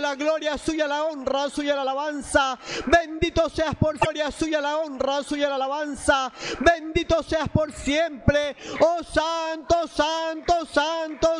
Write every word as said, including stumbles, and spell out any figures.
la gloria suya, la honra suya, la alabanza. Bendito seas por gloria suya, la honra suya, la alabanza. Bendito seas por siempre. Oh santo, santo, santo